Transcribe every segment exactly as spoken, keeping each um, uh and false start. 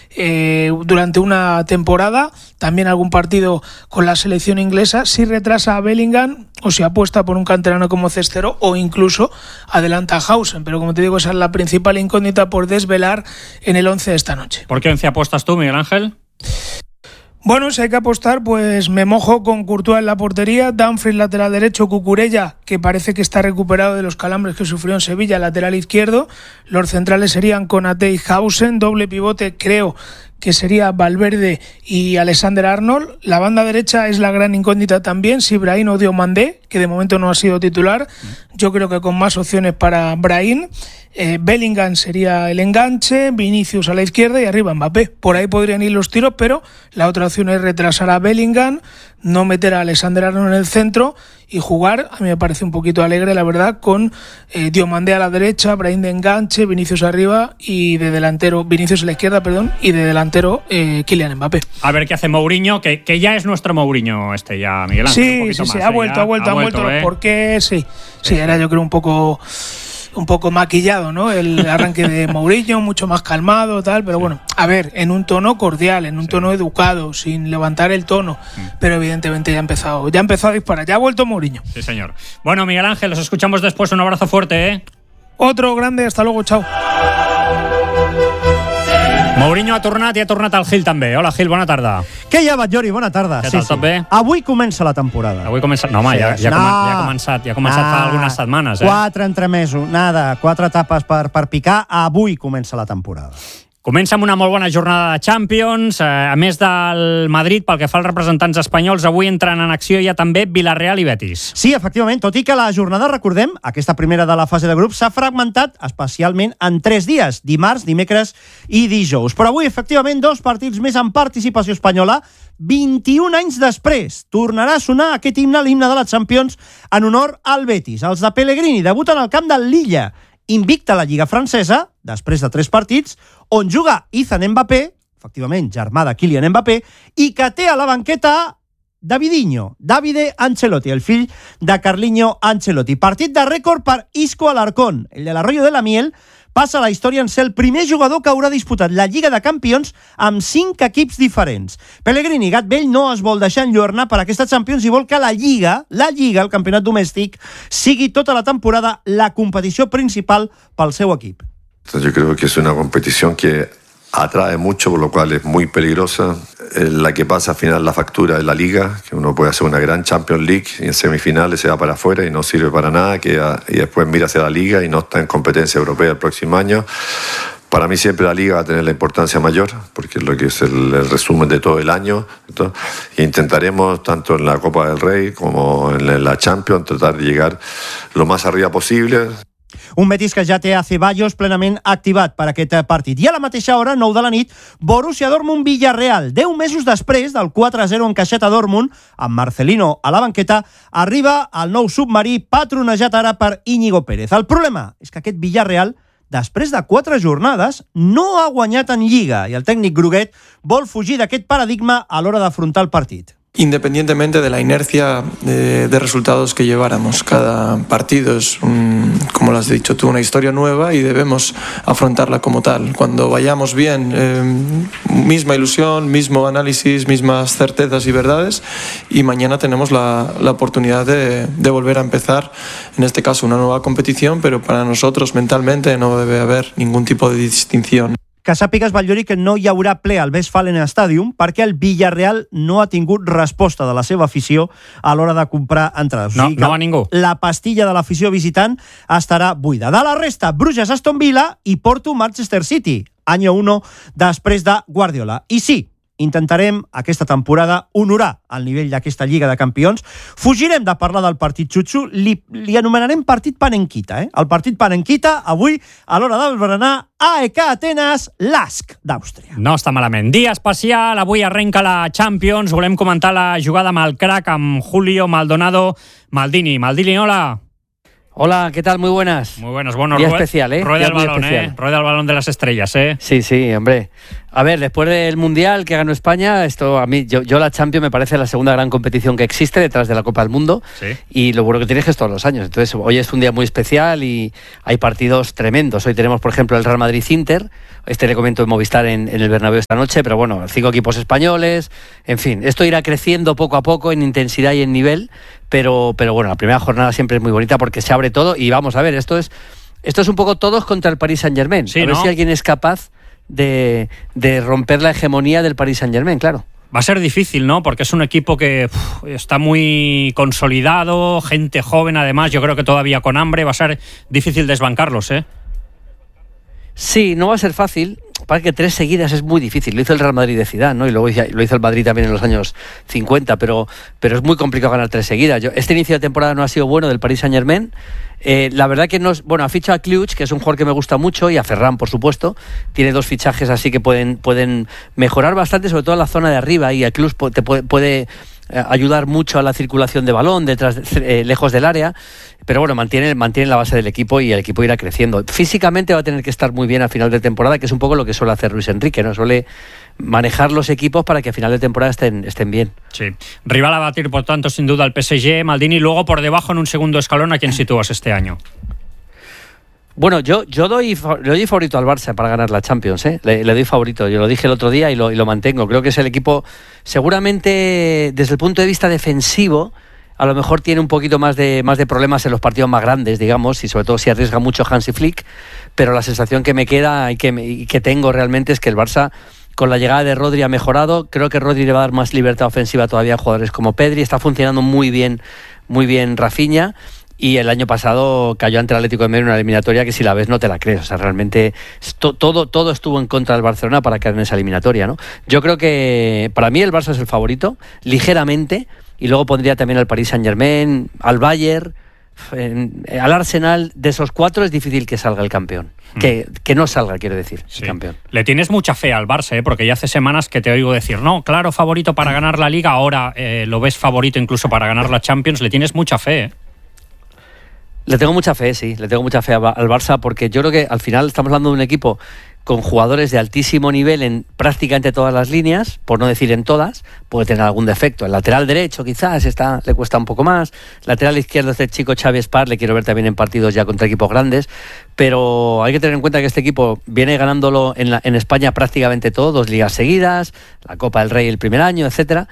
eh, durante una temporada, también algún partido con la selección inglesa, si retrasa a Bellingham o si apuesta por un canterano como Cestero o incluso adelanta a Hausen. Pero como te digo, esa es la principal incógnita por desvelar en el once de esta noche. ¿Por qué once apuestas tú, Miguel Ángel? Bueno, si hay que apostar, pues me mojo con Courtois en la portería, Dumfries lateral derecho, Cucurella, que parece que está recuperado de los calambres que sufrió en Sevilla, lateral izquierdo. Los centrales serían Konaté y Hausen, doble pivote creo que sería Valverde y Alexander Arnold. La banda derecha es la gran incógnita también, si Brahim o Diomandé, que de momento no ha sido titular. Yo creo que con más opciones para Brahim. Eh, Bellingham sería el enganche, Vinicius a la izquierda y arriba Mbappé. Por ahí podrían ir los tiros, pero la otra opción es retrasar a Bellingham, no meter a Alexander Arnold en el centro y jugar, a mí me parece un poquito alegre, la verdad, con eh, Diomandé a la derecha, Brahim de enganche, Vinicius arriba y de delantero, Vinicius a la izquierda, perdón, y de delantero eh, Kylian Mbappé. A ver qué hace Mourinho, que, que ya es nuestro Mourinho este ya, Miguel Ángel. Sí, un poquito sí, sí, más, ha ¿eh? vuelto, ya, ha vuelto, ha ha vuelto, vuelto, ¿eh? ¿Por qué? Sí, sí, era yo creo un poco... un poco maquillado, ¿no? El arranque de Mourinho, mucho más calmado, tal, pero bueno, a ver, en un tono cordial, en un sí. tono educado, sin levantar el tono, mm. pero evidentemente ya ha empezado, ya ha empezado a disparar, ya ha vuelto Mourinho. Sí, señor. Bueno, Miguel Ángel, los escuchamos después, un abrazo fuerte, ¿eh? Otro grande, hasta luego, chao. Mourinho ha tornat i ha tornat al Gil també. Hola, Gil, bona tarda. Què hi ha, Batllori? Bona tarda. Què sí, tal, sí. tot bé? Avui comença la temporada. Avui comença... No, home, sí, ja, ja, no. com, ja ha començat, ja ha començat ah, fa algunes setmanes. Eh? Quatre entremesos, nada, quatre etapes per, per picar. Avui comença la temporada. Comença amb una molt bona jornada de Champions. A més del Madrid, pel que fa als representants espanyols, avui entren en acció ja també Villarreal i Betis. Sí, efectivament, tot i que la jornada, recordem, aquesta primera de la fase de grup s'ha fragmentat especialment en tres dies, dimarts, dimecres i dijous. Però avui, efectivament, dos partits més en participació espanyola. vint-i-un anys després tornarà a sonar aquest himne, l'himne de la Champions, en honor al Betis. Els de Pellegrini debuten al camp del Lilla, invicta la Lliga francesa, després de tres partits, on juga Ethan Mbappé, efectivament, germà de Kylian Mbappé, i que té a la banqueta Davidinho, Davide Ancelotti, el fill de Carlinho Ancelotti. Partit de rècord per Isco Alarcón, el de l'Arroyo de la Miel, passa a la història en ser el primer jugador que haurà disputat la Lliga de Campions amb cinc equips diferents. Pellegrini, gat vell, no es vol deixar enlluernar per aquesta Champions i vol que la Lliga, la Lliga, el campionat domèstic, sigui tota la temporada la competició principal pel seu equip. Yo creo que es una competición que atrae mucho, por lo cual es muy peligrosa. La que pasa al final la factura de la Liga, que uno puede hacer una gran Champions League y en semifinales se va para afuera y no sirve para nada, que, y después mira hacia la Liga y no está en competencia europea el próximo año. Para mí siempre la Liga va a tener la importancia mayor, porque es lo que es el, el resumen de todo el año. Entonces, intentaremos, tanto en la Copa del Rey como en la Champions, tratar de llegar lo más arriba posible. Un Betis que ja té a Ceballos plenament activat per aquest partit. I a la mateixa hora, nou de la nit, Borussia Dortmund-Villarreal. Deu mesos després del quatre a zero encaixat a Dortmund, amb Marcelino a la banqueta, arriba el nou submarí patronejat ara per Íñigo Pérez. El problema és que aquest Villarreal, després de quatre jornades, no ha guanyat en Lliga i el tècnic groguet vol fugir d'aquest paradigma a l'hora d'afrontar el partit. Independientemente de la inercia de, de resultados que lleváramos. Cada partido es, un, como lo has dicho tú, una historia nueva y debemos afrontarla como tal. Cuando vayamos bien, eh, misma ilusión, mismo análisis, mismas certezas y verdades, y mañana tenemos la, la oportunidad de, de volver a empezar, en este caso una nueva competición, pero para nosotros mentalmente no debe haber ningún tipo de distinción. Que sàpigues, Batllori, que no hi haurà ple al Westfalen Stadium perquè el Villarreal no ha tingut resposta de la seva afició a l'hora de comprar entrades. No, o sigui no va ningú. La pastilla de l'afició visitant estarà buida. De la resta, Bruges, Aston Villa i Porto, Manchester City. Any uno després de Guardiola. I sí, intentarem aquesta temporada honorar el nivell d'aquesta Lliga de Campions. Fugirem de parlar del partit xutxu, li, li anomenarem partit Panenquita. Eh? El partit Panenquita, avui, a l'hora del berenar, A E K Atenes, l'Ask d'Àustria. No està malament. Dia especial, avui arrenca la Champions. Volem comentar la jugada amb el crack, amb Julio Maldonado Maldini. Maldini, hola. Hola, ¿qué tal? Muy buenas. Muy buenas. Bueno, día rueda, especial, ¿eh? Rueda Día el muy balón, especial. ¿eh? Rueda el balón de las estrellas, ¿eh? Sí, sí, hombre. A ver, después del Mundial que ganó España, esto a mí, yo, yo la Champions me parece la segunda gran competición que existe detrás de la Copa del Mundo. Sí. Y lo bueno que tiene es que es todos los años. Entonces, hoy es un día muy especial y hay partidos tremendos. Hoy tenemos, por ejemplo, el Real Madrid-Inter. Este le comento en Movistar en, en el Bernabéu esta noche, pero bueno, cinco equipos españoles. En fin, esto irá creciendo poco a poco en intensidad y en nivel, pero, pero bueno, la primera jornada siempre es muy bonita porque se abre todo y vamos a ver, esto es, esto es un poco todos contra el Paris Saint-Germain. Sí, a ver ¿no? si alguien es capaz de, de romper la hegemonía del Paris Saint-Germain, claro. Va a ser difícil, ¿no? Porque es un equipo que uf, está muy consolidado, gente joven además, yo creo que todavía con hambre, va a ser difícil desbancarlos, ¿eh? Sí, no va a ser fácil. Para que tres seguidas es muy difícil. Lo hizo el Real Madrid de Zidane, ¿no? Y luego lo hizo el Madrid también en los años cincuenta, pero, pero es muy complicado ganar tres seguidas. Yo, este inicio de temporada no ha sido bueno del Paris Saint-Germain. Eh, la verdad que no es, bueno, ha fichado a Kluivert, que es un jugador que me gusta mucho, y a Ferran, por supuesto. Tiene dos fichajes así que pueden, pueden mejorar bastante, sobre todo en la zona de arriba, y a Kluivert te puede, puede ayudar mucho a la circulación de balón detrás, eh, lejos del área, pero bueno, mantiene, mantiene la base del equipo y el equipo irá creciendo. Físicamente va a tener que estar muy bien a final de temporada, que es un poco lo que suele hacer Luis Enrique, ¿no? Suele manejar los equipos para que a final de temporada estén, estén bien. Sí. Rival a batir, por tanto, sin duda, el P S G, Maldini, luego por debajo en un segundo escalón, ¿a quién sitúas este año? Bueno, yo, yo doy, le doy favorito al Barça para ganar la Champions, ¿eh? Le, le doy favorito, yo lo dije el otro día y lo, y lo mantengo. Creo que es el equipo, seguramente desde el punto de vista defensivo, a lo mejor tiene un poquito más de, más de problemas en los partidos más grandes, digamos, y sobre todo si arriesga mucho Hansi Flick, pero la sensación que me queda y que, me, y que tengo realmente es que el Barça, con la llegada de Rodri, ha mejorado. Creo que Rodri le va a dar más libertad ofensiva todavía a jugadores como Pedri. Está funcionando muy bien, muy bien Rafinha. Y el año pasado cayó ante el Atlético de Madrid en una eliminatoria que si la ves no te la crees. O sea, realmente to, todo, todo estuvo en contra del Barcelona para caer en esa eliminatoria, ¿no? Yo creo que para mí el Barça es el favorito, ligeramente, y luego pondría también al Paris Saint-Germain, al Bayern, en, al Arsenal. De esos cuatro es difícil que salga el campeón. Mm. Que, que no salga, quiero decir, sí. El campeón. Le tienes mucha fe al Barça, ¿eh? Porque ya hace semanas que te oigo decir, no, claro, favorito para ganar la Liga, ahora eh, lo ves favorito incluso para ganar la Champions. Le tienes mucha fe, ¿eh? Le tengo mucha fe, sí, le tengo mucha fe al Barça, porque yo creo que al final estamos hablando de un equipo con jugadores de altísimo nivel en prácticamente todas las líneas, por no decir en todas. Puede tener algún defecto. El lateral derecho quizás está, le cuesta un poco más. Lateral izquierdo, este chico Xavi Espar, le quiero ver también en partidos ya contra equipos grandes, pero hay que tener en cuenta que este equipo viene ganándolo en, la, en España prácticamente todo, dos ligas seguidas, la Copa del Rey el primer año, etcétera.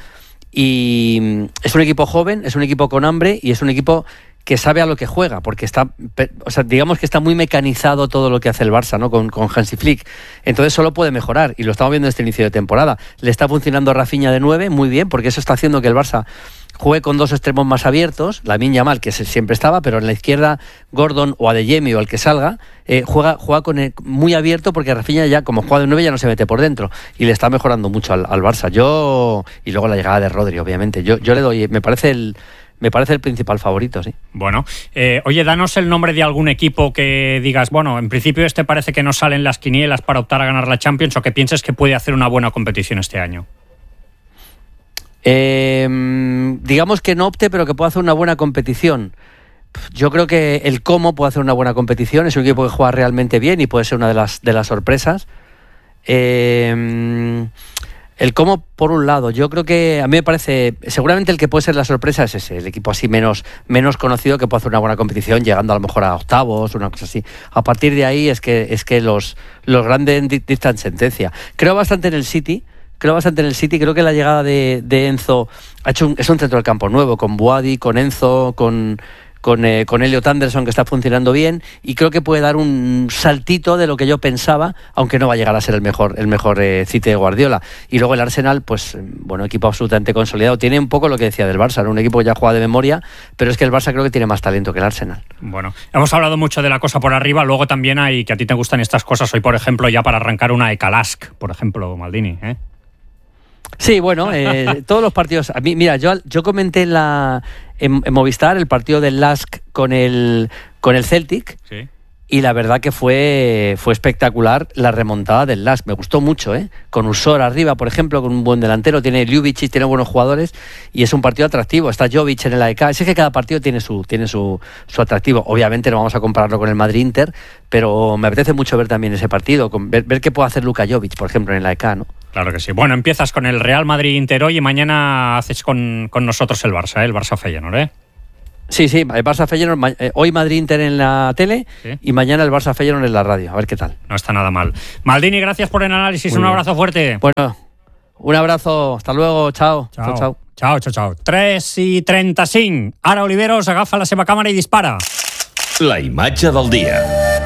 Y es un equipo joven, es un equipo con hambre y es un equipo que sabe a lo que juega, porque está, o sea, digamos que está muy mecanizado todo lo que hace el Barça, ¿no? Con, con Hansi Flick. Entonces solo puede mejorar, y lo estamos viendo en este inicio de temporada. Le está funcionando a Rafinha de nueve, muy bien, porque eso está haciendo que el Barça juegue con dos extremos más abiertos, Lamine Yamal, que siempre estaba, pero en la izquierda Gordon o Adeyemi o el que salga, eh, juega, juega con el, muy abierto, porque Rafinha ya, como juega de nueve, ya no se mete por dentro, y le está mejorando mucho al, al Barça. Yo, y luego la llegada de Rodri, obviamente. Yo, yo le doy, me parece el Me parece el principal favorito, sí. Bueno, eh, oye, danos el nombre de algún equipo que digas, bueno, en principio este parece que no salen las quinielas para optar a ganar la Champions, o que pienses que puede hacer una buena competición este año. Eh, digamos que no opte, pero que puede hacer una buena competición. Yo creo que el Como puede hacer una buena competición. Es un equipo que juega realmente bien y puede ser una de las, de las sorpresas. Eh... El Como, por un lado, yo creo que a mí me parece, seguramente el que puede ser la sorpresa es ese, el equipo así menos, menos conocido, que puede hacer una buena competición, llegando a lo mejor a octavos, una cosa así. A partir de ahí es que, es que los, los grandes dictan sentencia. Creo bastante en el City, creo bastante en el City, creo que la llegada de, de Enzo ha hecho un, es un centro del campo nuevo, con Boadi, con Enzo, con... con, eh, con Elliot Anderson, que está funcionando bien, y creo que puede dar un saltito de lo que yo pensaba, aunque no va a llegar a ser el mejor el mejor eh, City de Guardiola. Y luego el Arsenal, pues bueno, equipo absolutamente consolidado. Tiene un poco lo que decía del Barça, ¿no? Un equipo que ya juega de memoria, pero es que el Barça creo que tiene más talento que el Arsenal. Bueno, hemos hablado mucho de la cosa por arriba, luego también hay, que a ti te gustan estas cosas, hoy por ejemplo, ya para arrancar una Ekalask, por ejemplo, Maldini, ¿eh? Sí, bueno, eh, todos los partidos. A mí, mira, yo, yo comenté en, la, en, en Movistar el partido del Lask con el, con el Celtic. Sí. y la verdad que fue, fue espectacular la remontada del L A S K. Me gustó mucho, ¿eh? Con Usor arriba, por ejemplo, con un buen delantero, tiene Ljubicic, tiene buenos jugadores y es un partido atractivo. Está Jovic en el A E K. Es que cada partido tiene su tiene su, su atractivo. Obviamente no vamos a compararlo con el Madrid-Inter, pero me apetece mucho ver también ese partido, con, ver, ver qué puede hacer Luka Jovic, por ejemplo, en el A E K, ¿no? Claro que sí. Bueno, empiezas con el Real Madrid-Inter hoy y mañana haces con, con nosotros el Barça, ¿eh? El Barça-Feyenoord, ¿eh? Sí, sí, el Barça-Feyenoord, eh, hoy Madrid-Inter en la tele, ¿sí? Y mañana el Barça-Feyenoord en la radio, a ver qué tal. No está nada mal. Maldini, gracias por el análisis, Muy un abrazo bien. fuerte. Bueno, un abrazo, hasta luego, chao. Chao, chao. Chao, chao, chao. tres i trenta-cinc. Ara Oliveros agafa la seva càmera i dispara. La imatge del dia.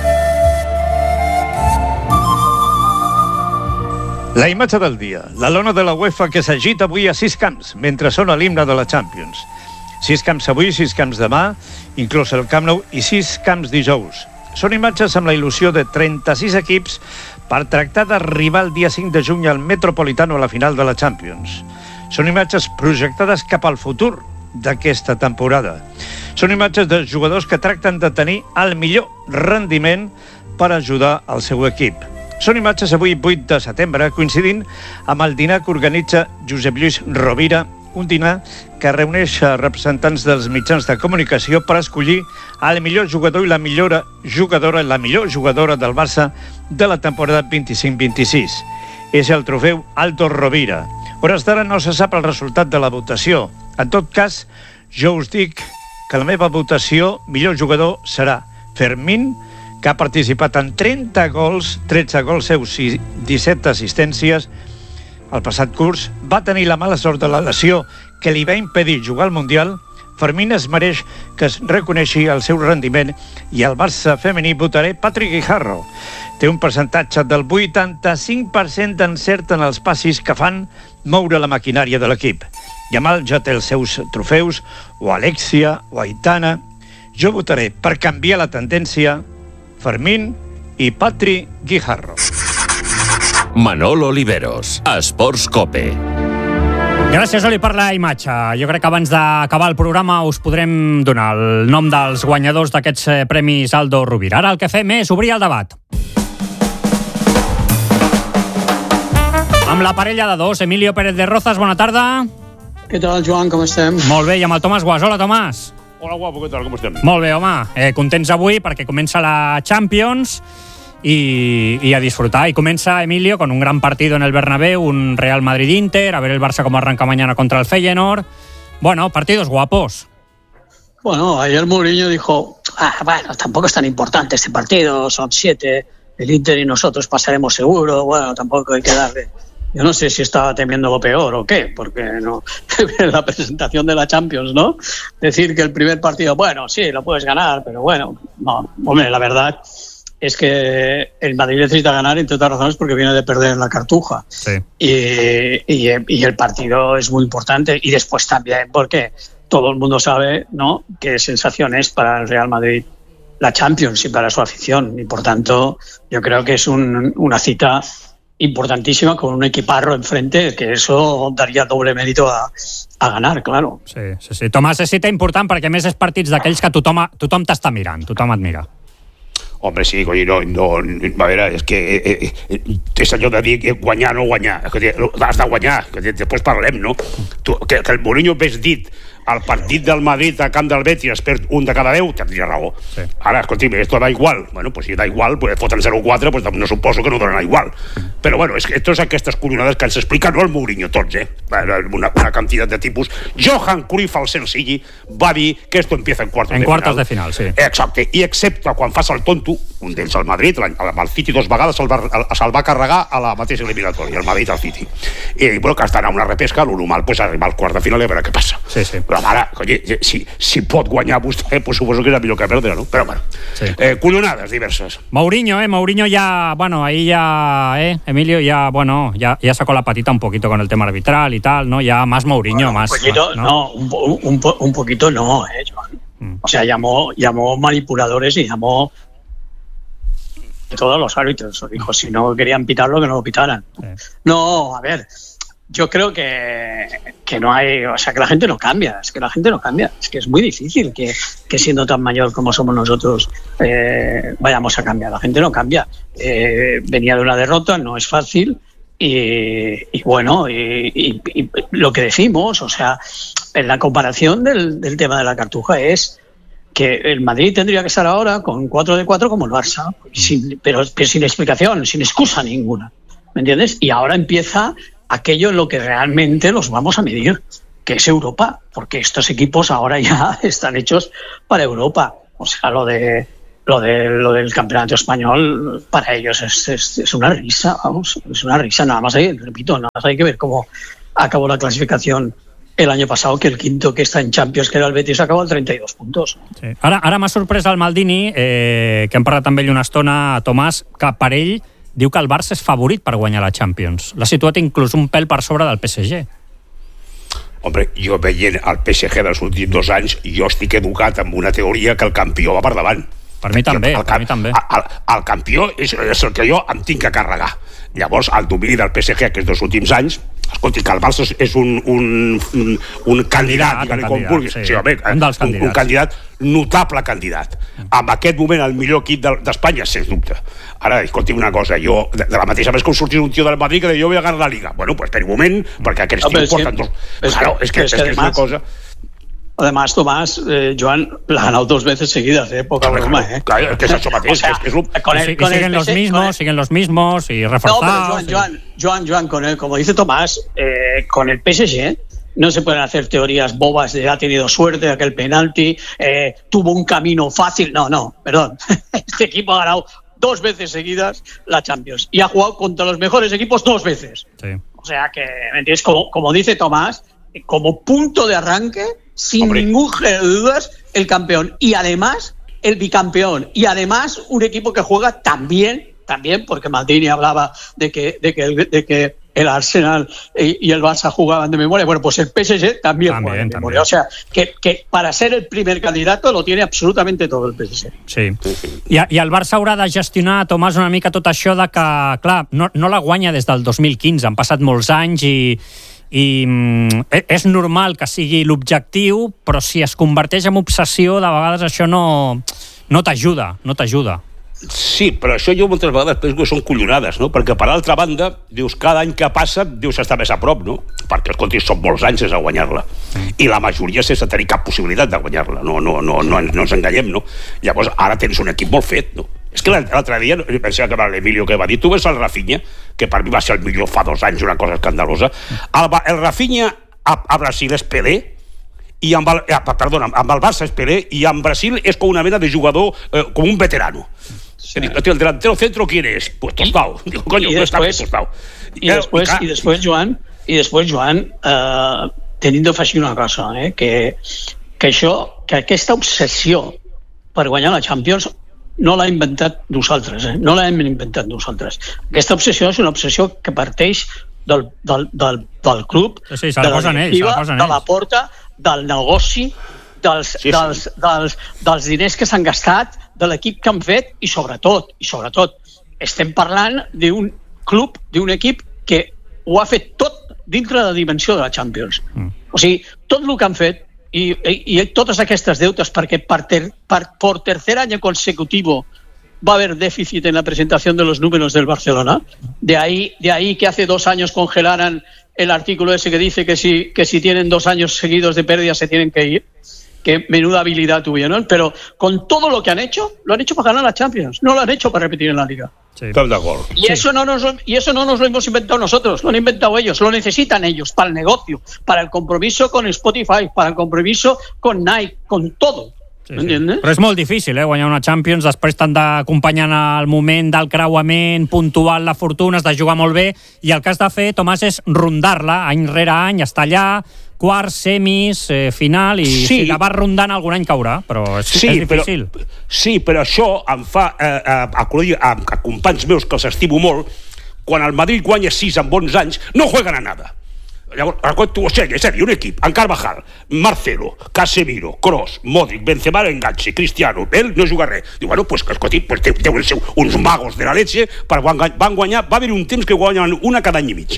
La imatge del dia. La lona de la UEFA que s'agita avui a sis camps, mentre sona l'himne de la Champions. Sis camps avui, sis camps demà, inclús el Camp Nou, i sis camps dijous. Són imatges amb la il·lusió de trenta-sis equips per tractar d'arribar el dia cinc de juny al Metropolitano a la final de la Champions. Són imatges projectades cap al futur d'aquesta temporada. Són imatges de jugadors que tracten de tenir el millor rendiment per ajudar al seu equip. Són imatges avui, vuit de setembre, coincidint amb el dinar que organitza Josep Lluís Rovira, un dinar que reuneix representants dels mitjans de comunicació per escollir el millor jugador i la millor jugadora, la millor jugadora del Barça de la temporada vint-i-cinc vint-i-sis. És el trofeu Aldo Rovira. A hores d'ara no se sap el resultat de la votació. En tot cas, jo us dic que la meva votació millor jugador serà Fermín, que ha participat en trenta gols, tretze gols seus i disset assistències. El passat curs va tenir la mala sort de la lesió que li va impedir jugar al Mundial. Fermín es mereix que es reconeixi el seu rendiment i al Barça femení votaré Patrick Guijarro. Té un percentatge del vuitanta-cinc per cent d'encert en els passis que fan moure la maquinària de l'equip. Yamal ja té els seus trofeus, o Alexia, o Aitana. Jo votaré per canviar la tendència Fermín i Patrick Guijarro. Manolo Oliveros, Esports Cope. Gràcies, Oli, per la imatge. Jo crec que abans d'acabar el programa us podrem donar el nom dels guanyadors d'aquests premis Aldo Rovira. Ara el que fem és obrir el debat. Amb la parella de dos, Emilio Pérez de Rozas, bona tarda. Què tal, Joan, com estem? Molt bé, i amb el Tomàs Guas. Hola, Tomàs. Hola, guapo, què tal, com estem? Molt bé, home. Eh, contents avui perquè comença la Champions y, y a disfrutar. Y comienza, Emilio, con un gran partido en el Bernabéu, un Real Madrid-Inter, a ver el Barça cómo arranca mañana contra el Feyenoord. Bueno, partidos guapos. Bueno, ayer Mourinho dijo, ah, bueno, tampoco es tan importante este partido, son siete, el Inter y nosotros pasaremos seguro, bueno, tampoco hay que darle... Yo no sé si estaba temiendo lo peor o qué, porque no en la presentación de la Champions, ¿no? Decir que el primer partido, bueno, sí, lo puedes ganar, pero bueno, no, hombre, la verdad es que el Madrid necesita ganar, entre otras razones, porque viene de perder en la Cartuja. Sí. Y, y, y el partido es muy importante. Y después también porque todo el mundo sabe, ¿no?, qué sensación es para el Real Madrid la Champions y para su afición. Y por tanto, yo creo que es un, una cita importantísima con un equiparro enfrente, que eso daria doble mèrit a, a ganar, claro. Sí, sí, sí. Tomàs, és cita important perquè a més és partits d'aquells que tothom, tothom t'està mirant, tothom et mira. Hombre, sí, coi, no, no, a veure, és que eh, eh, és allò de dir que guanyar o no guanyar, que has de guanyar, que després parlem, no? Tu, que, que el Mourinho ves dit al partit del Madrid al camp del Betis es perd un de cada deu, tindria raó. Sí. Ara, escolti'm, esto da igual. Bueno, pues si da igual, pues foten zero quatre, pues no suposo que no donen igual. Però bueno, és que totes aquestes collonades que ens explica no el Mourinho, tots, eh? Una, una cantidad de tipus. Johan Cruyff al Chelsea va dir que esto empieza en cuartos en de cuartos final. de final, sí. Exacte, i excepte quan fas el tonto, un d'ells al Madrid, amb el City dos vegades se'l va, se va carregar a la mateixa eliminatòria, el Madrid al City. I bueno, que estarà una repesca, lo normal, pues arribar al quart de final i a veure què passa. Sí, sí. Però ara, coño, si, si pot guanyar vostè, pues suposo que era millor que perdre, no? Però bueno, sí. eh, collonades diverses. Mourinho, eh, Mourinho ya, bueno, ahí ya, eh, Emilio, ya, bueno, ya, ya sacó la patita un poquito con el tema arbitral y tal, ¿no? Ya más Mourinho, bueno, más... Un poquito, ¿no? no, un, un, un poquito no, eh, Joan. Mm. O sea, llamó, llamó manipuladores y llamó todos los árbitros. Dijo, si no querían pitarlo, que no lo pitaran. Sí. No, a ver, yo creo que, que no hay, o sea, que la gente no cambia, es que la gente no cambia, es que es muy difícil que, que siendo tan mayor como somos nosotros eh, vayamos a cambiar, la gente no cambia. Eh, venía de una derrota, no es fácil, y, y bueno, y, y, y lo que decimos, o sea, en la comparación del, del tema de la Cartuja es que el Madrid tendría que estar ahora con cuatro de cuatro como el Barça, sin, pero, pero sin explicación, sin excusa ninguna, ¿me entiendes? Y ahora empieza aquello en lo que realmente los vamos a medir, que es Europa, porque estos equipos ahora ya están hechos para Europa. O sea, lo de lo de lo del campeonato español para ellos es, es, es una risa, vamos, es una risa. Nada más hay, repito, nada más hay que ver cómo acabó la clasificación el año pasado, que el quinto que está en Champions, que era el Betis, acabó en trenta y dos puntos. Sí. Ara, ara m'ha sorprès el Maldini, eh, que hem parlat amb ell una estona, Tomàs, que per ell diu que el Barça és favorit per guanyar la Champions. L'ha situat inclús un pèl per sobre del P S G. Hombre, jo veient el P S G dels últims dos anys, jo estic educat amb una teoria que el campió va per davant. Per mi també, el, per mi també. El, el campió és, és el que jo em tinc que carregar. Llavors, el domini del P S G aquests dos últims anys, escolti, que el Barça és un, un, un, un candidat, candidat, com vulguis, sí. sí, home, un, dels un, un candidat, notable candidat. En aquest moment, el millor equip d'Espanya, sens dubte. Ara, escolti una cosa, jo, de, de la mateixa vegada que us sortís un tio del Madrid que deia, jo vull agarrar la Liga. Bueno, pues per un moment, perquè aquests no, tios porten dos... Es claro, que, es que, es es que que además, es una cosa... Además, Tomás, eh, Joan la ha ganado dos veces seguidas, ¿eh? Poca claro, broma, ¿eh? Claro, que es eso mateix, o sea, que es, que es con el, y, con y siguen el los P S G, mismos, el... siguen los mismos y reforzados. No, pero Joan, y... Joan, Joan, Joan, con el, como dice Tomás, eh, con el P S G no se pueden hacer teorías bobas de ha tenido suerte, aquel penalti, eh, tuvo un camino fácil. No, no, perdón. Este equipo ha ganado dos veces seguidas la Champions y ha jugado contra los mejores equipos dos veces. Sí. O sea que, ¿me entiendes? Como, como dice Tomás, como punto de arranque, sin Hombre. ningún género de dudas, el campeón. Y además, el bicampeón. Y además, un equipo que juega también, también, porque Maldini hablaba de que, de que, el, de que el Arsenal y el Barça jugaban de memoria. Bueno, pues el P S G también, también juega de memoria. También. O sea, que, que para ser el primer candidato lo tiene absolutamente todo el P S G. Sí. I, i el Barça haurà de gestionar, Tomàs, una mica tot això de que, clar, no, no la guanya des del dos mil quinze, han passat molts anys i, i mm, és normal que sigui l'objectiu, però si es converteix en obsessió, de vegades això no, no t'ajuda, no t'ajuda. Sí, però això jo moltes vegades penso que són collonades, no? Perquè per l'altra banda, dius, cada any que passa, dius, està més a prop, no? Perquè, escolti, són molts anys sense guanyar-la. I la majoria sense tenir cap possibilitat de guanyar-la. No, no, no, no, no ens enganyem, no? Llavors, ara tens un equip molt fet, no? És que l'altre dia, pensava que era l'Emilio que va dir, tu ves el Rafinha, que per mi va ser el millor fa dos anys, una cosa escandalosa. El, el Rafinha a, a Brasil és Pelé, i amb el, perdona, amb el Barça és Pelé, i amb Brasil és com una mena de jugador, eh, com un veterano. Sí. El delantero centro, ¿quién es? Pues Tostao. Digo, coño, y no está bien después, Tostao. Y, y, después, y, y después, Joan, y después, Joan, eh, teniendo en una cosa, eh, que, que això, que aquesta obsessió per guanyar la Champions no l'ha inventat nosaltres, eh? No l'hem inventat nosaltres. Aquesta obsessió és una obsessió que parteix del, del, del, del club, sí, de la directiva, de la porta, del negoci, dels, sí, sí. dels, dels, dels diners que s'han gastat, de l'equip que han fet i sobretot, i sobretot estem parlant d'un club, d'un equip que ho ha fet tot dintre de la dimensió de la Champions. Mm. O sigui, tot el que han fet i, i, i totes aquestes deutes, perquè per, ter, per, por tercer año consecutivo va a haber déficit en la presentación de los números del Barcelona. De ahí, de ahí que hace dos años congelaran el artículo ese que dice que si, que si tienen dos años seguidos de pérdida se tienen que ir. Que menuda habilidad tuvieron, pero con todo lo que han hecho, lo han hecho para ganar la Champions, no lo han hecho para repetir en la Liga. Sí. Estoy de acuerdo. Y, sí. eso no nos, y eso no nos lo hemos inventado nosotros, lo han inventado ellos, lo necesitan ellos para el negocio, para el compromiso con Spotify, para el compromiso con Nike, con todo. Sí, sí. Però és molt difícil, eh, guanyar una Champions, després t'han d'acompanyar en el moment del creuament, puntual la fortuna, has de jugar molt bé, i el que has de fer, Tomàs, és rondar-la any rere any, estar allà, quarts, semis, eh, final, i sí. si la vas rondant algun any caurà, però és, sí, és difícil. Però, sí, però això em fa eh, eh, acudir a, a companys meus que els estimo molt, quan el Madrid guanya sis en bons anys, no jueguen a nada. Llavors, tu, o sigui, és a dir, un equip amb Carvajal, Marcelo, Casemiro, Kroos, Modric, Benzema enganxe, Cristiano, ell no juga res. Diu, bueno, pues, escolti, pues, deuen ser uns magos de la leche, per van, van guanyar, va haver un temps que guanyaven una cada any i mig.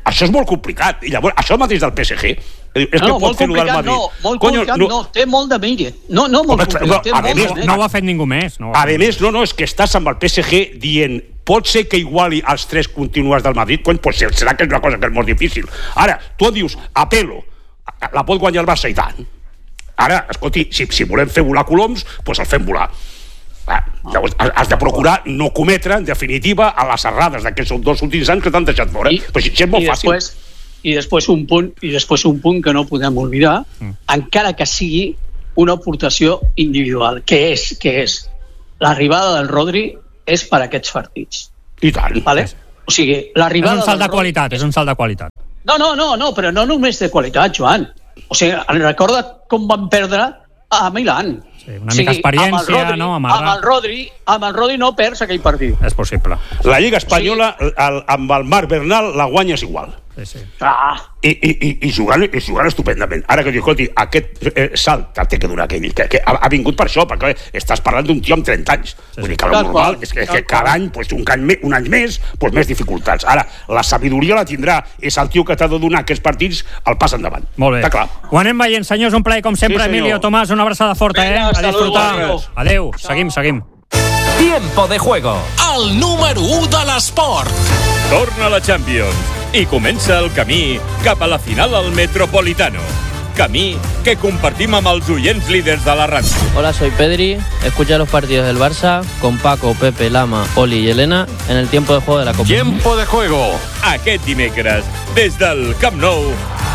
Això és molt complicat. I llavors, això mateix del P S G. És no, que no, molt complicat no, molt Conyo, complicat no. no, té molt de mèrit. No, no, molt Home, complicat, no, té a molt més, de mèrit. No ho ha fet ningú més. No a més, no, no, és que estàs amb el P S G dient pot ser que iguali els tres continuats del Madrid? Cony, pues serà que és una cosa que és molt difícil. Ara, tu dius, apelo, la pot guanyar el Barça i tant. Ara, escolti, si, si volem fer volar coloms, doncs el fem volar. Ah, llavors, has de procurar no cometre, en definitiva, a les errades d'aquests dos últims anys que t'han deixat fora. I, però si és molt i fàcil. Després, i després un punt i després un punt que no podem oblidar, mm. encara que sigui una aportació individual, que és, que és l'arribada del Rodri és per a aquests partits. I tant. Vale? O sigui, l'arribada és un salt de del qualitat, Rodri... és un salt de qualitat. No, no, no, no, però no només de qualitat, Joan. O sigui, recorda com van perdre a Milan. Sí, una mica experiència, amb Rodri, no? Amb el, Rodri, amb el Rodri no perds aquell partit. És possible. La Lliga Espanyola, sí. el, amb el Marc Bernal, la guanyes igual. Sí, sí. Ah. I, i, i, i, jugant, i jugant estupendament. Ara que diu, escolti, aquest eh, salt te'l té que donar aquell, que, que ha, ha vingut per això, perquè estàs parlant d'un tio amb trenta anys. Sí, Vull dir que el normal és que, que cada any, pues, un, any, un any més, pues, més dificultats. Ara, la sabidoria la tindrà. És el tio que t'ha de donar aquests partits el pas endavant. Molt bé. Està clar. Ho anem veient, senyors, un plaer, com sempre, Sí, Emilio, Tomàs, una abraçada forta, Venga, eh? A disfrutar. luego. Adéu, seguim, seguim. Tiempo de juego. El número u de l'esport. Torna la Champions i comença el camí cap a la final al Metropolitano. Camí que compartim amb els oients líders de la ràdio. Hola, soy Pedri. Escucha los partidos del Barça con Paco, Pepe, Lama, Oli y Elena en el tiempo de juego de la Copa. Tiempo de juego. Aquest dimecres, des del Camp Nou,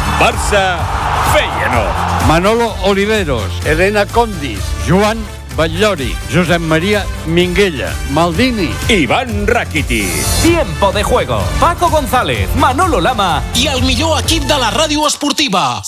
Barça-Feyenoord. Manolo Oliveros, Elena Condis, Joan Batllori, Josep Maria Minguella, Maldini, Iván Rakiti. Tiempo de juego. Paco González, Manolo Lama i el millor equip de la ràdio esportiva.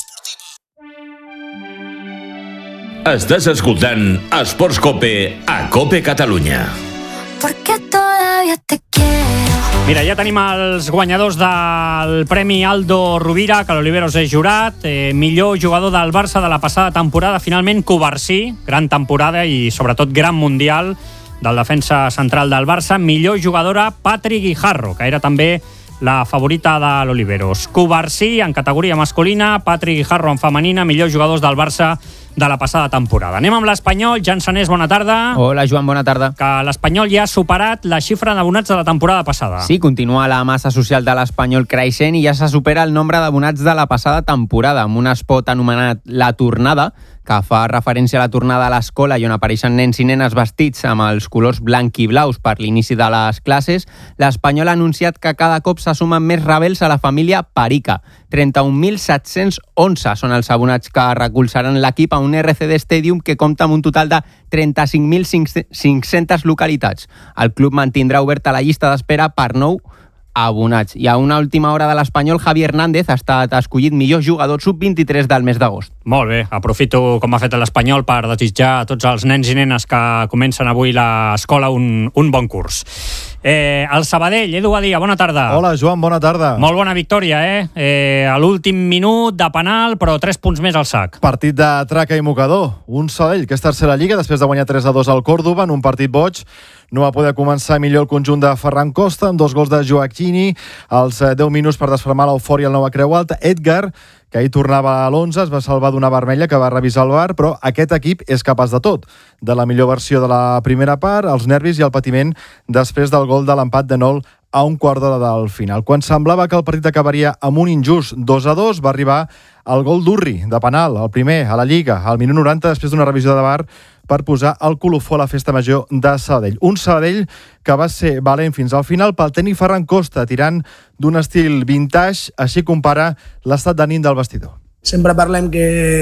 Estàs escoltant Esports Cope a Cope Catalunya. Porque todavía te quiero. Mira, ja tenim els guanyadors del Premi Aldo Rovira, que l'Oliveros és jurat. Eh, millor jugador del Barça de la passada temporada, finalment Covarsí, gran temporada i sobretot gran mundial del defensa central del Barça. Millor jugadora Patri Guijarro, que era també la favorita de l'Oliveros. Covarsí en categoria masculina, Patri Guijarro en femenina, millors jugadors del Barça de la passada temporada. Anem amb l'Espanyol. Jan Sanés, bona tarda. Hola, Joan, bona tarda. Que l'Espanyol ja ha superat la xifra d'abonats de la temporada passada. Sí, continua la massa social de l'Espanyol creixent i ja se supera el nombre d'abonats de la passada temporada, amb un espot anomenat La Tornada, que fa referència a la tornada a l'escola i on apareixen nens i nenes vestits amb els colors blanc i blaus per l'inici de les classes. L'Espanyol ha anunciat que cada cop se sumen més rebels a la família Perica. trenta-un mil set-cents onze són els abonats que recolzaran l'equip a un R C D Stadium que compta amb un total de trenta-cinc mil cinc-centes localitats. El club mantindrà oberta la llista d'espera per nou abonats. I a una última hora de l'Espanyol, Javi Hernández ha estat escollit millor jugador sub vint-i-tres del mes d'agost. Molt bé, aprofito, com ha fet l'Espanyol, per desitjar a tots els nens i nenes que comencen avui l'escola un, un bon curs. Eh, el Sabadell, Edu Badia, bona tarda. Hola, Joan, bona tarda. Molt bona victòria, eh? eh a l'últim minut de penal, però tres punts més al sac. Partit de traca i mocador. Un Sabadell que és tercera lliga després de guanyar tres a dos al Còrdova en un partit boig. No va poder començar millor el conjunt de Ferran Costa amb dos gols de Joaquini als deu minuts per desfermar l'eufòria al Nova Creu Alta. Edgar, que ahir tornava a l'onze, es va salvar d'una vermella que va revisar el V A R, però aquest equip és capaç de tot. De la millor versió de la primera part, els nervis i el patiment després del gol de l'empat de Nol a un quart d'hora del final. Quan semblava que el partit acabaria amb un injust dos a dos, va arribar el gol d'Urri, de penal, el primer a la Lliga, al minut noranta, després d'una revisió de V A R, per posar el colofó a la festa major de Sabadell. Un Sabadell que va ser valent fins al final pel tècnic Ferran Costa, tirant d'un estil vintage, així compara l'estat d'ànim del vestidor. Sempre parlem